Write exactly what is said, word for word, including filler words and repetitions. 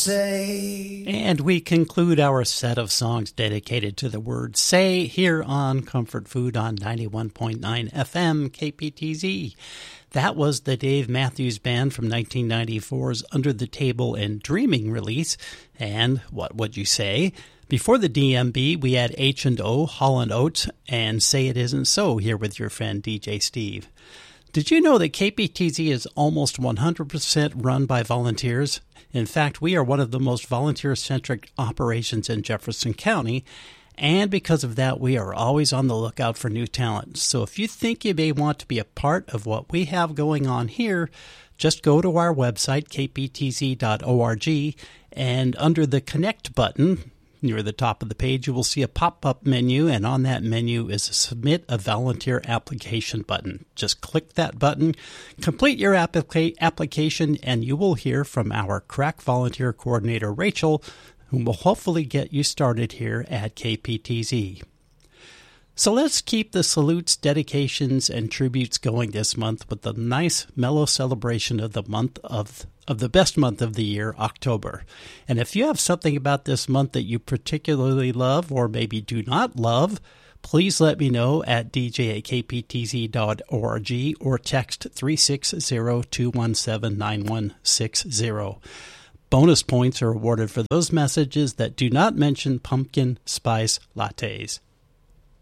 say. And we conclude our set of songs dedicated to the word say here on Comfort Food on ninety-one point nine F M K P T Z. That was the Dave Matthews Band from nineteen ninety-four's Under the Table and Dreaming release. And what would you say? Before the D M B, we had H and O, Hall and Oates, and Say It Isn't So here with your friend D J Steve. Did you know that K P T Z is almost one hundred percent run by volunteers? In fact, we are one of the most volunteer-centric operations in Jefferson County, and because of that, we are always on the lookout for new talent. So if you think you may want to be a part of what we have going on here, just go to our website, k p t z dot org, and under the Connect button, near the top of the page, you will see a pop-up menu, and on that menu is a Submit a Volunteer Application button. Just click that button, complete your applica- application, and you will hear from our crack volunteer coordinator, Rachel, who will hopefully get you started here at K P T Z. So let's keep the salutes, dedications, and tributes going this month with a nice, mellow celebration of the month of of the best month of the year, October. And if you have something about this month that you particularly love or maybe do not love, please let me know at d j at k p t z dot org or text three six zero, two one seven, nine one six zero. Bonus points are awarded for those messages that do not mention pumpkin spice lattes.